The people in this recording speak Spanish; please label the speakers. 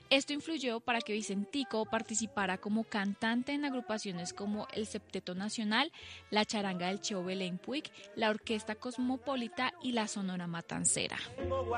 Speaker 1: Esto influyó para que Vicentico participara como cantante en agrupaciones como el Septeto Nacional, la Charanga del Cheo Belén Puig, la Orquesta Cosmopolita y la Sonora Matancera.